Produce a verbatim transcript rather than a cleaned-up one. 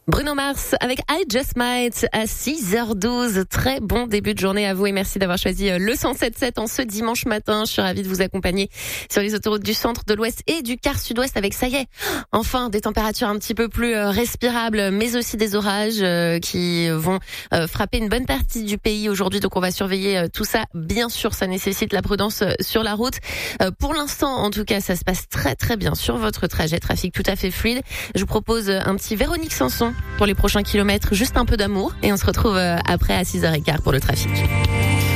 Bruno Mars avec I Just Might à six heures douze. Très bon début de journée à vous et merci d'avoir choisi le cent sept virgule sept en ce dimanche matin. Je suis ravie de vous accompagner sur les autoroutes du centre, de l'ouest et du quart sud-ouest avec, ça y est, enfin des températures un petit peu plus respirables, mais aussi des orages qui vont frapper une bonne partie du pays aujourd'hui. Donc on va surveiller tout ça. Bien sûr, ça nécessite la prudence sur la route. Pour l'instant, en tout cas, ça se passe très très bien sur votre trajet. Trafic tout à fait fluide. Je vous propose un petit Véronique Sanson pour les prochains kilomètres, juste un peu d'amour, et on se retrouve après à six heures quinze pour le trafic.